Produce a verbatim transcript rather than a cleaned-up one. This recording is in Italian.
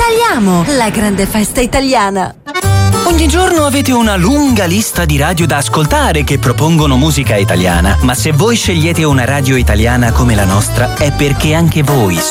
Tagliamo la grande festa italiana. Ogni giorno avete una lunga lista di radio da ascoltare che propongono musica italiana, ma se voi scegliete una radio italiana come la nostra è perché anche voi